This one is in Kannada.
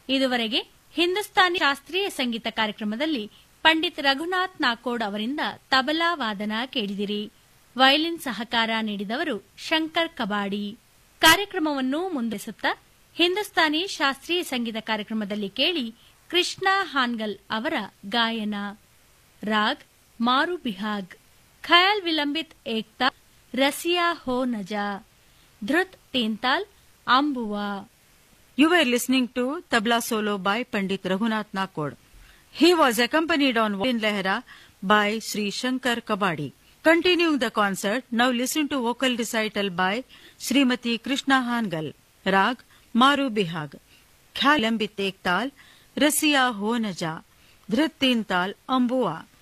ಇದುವರೆಗೆ ಹಿಂದೂಸ್ತಾನಿ ಶಾಸ್ತ್ರೀಯ ಸಂಗೀತ ಕಾರ್ಯಕ್ರಮದಲ್ಲಿ ಪಂಡಿತ್ ರಘುನಾಥ್ ನಾಕೋಡ್ ಅವರಿಂದ ತಬಲಾ ವಾದನ ಕೇಳಿದಿರಿ. ವಯಲಿನ್ ಸಹಕಾರ ನೀಡಿದವರು ಶಂಕರ್ ಕಬಾಡಿ. ಕಾರ್ಯಕ್ರಮವನ್ನು ಮುಂದುವರಿಸುತ್ತಾ ಹಿಂದೂಸ್ತಾನಿ ಶಾಸ್ತ್ರೀಯ ಸಂಗೀತ ಕಾರ್ಯಕ್ರಮದಲ್ಲಿ ಕೇಳಿ ಕೃಷ್ಣ ಹಾನ್ಗಲ್ ಅವರ ಗಾಯನ. ರಾಗ್ ಮಾರು ಬಿಹಾಗ್, ಖಯಾಲ್ ವಿಲಂಬಿತ್ ಏಕ್ತಾ, ರಸಿಯಾ ಹೋ ನಜಾ, ಧೃತ್ ತೀನ್ತಾಲ್, ಅಂಬುವಾ. You were listening to Tabla Solo by Pandit Raghunath Nakod. He was accompanied on violin lehra by Sri Shankar Kabadi. Continuing the concert, now listen to vocal recital by Srimati Krishna Hangal. Rag Maru Bihag, Khyaal Lambit Ektal, Rasiya Ho Naja, Dhrit Teen Tal, Ambua.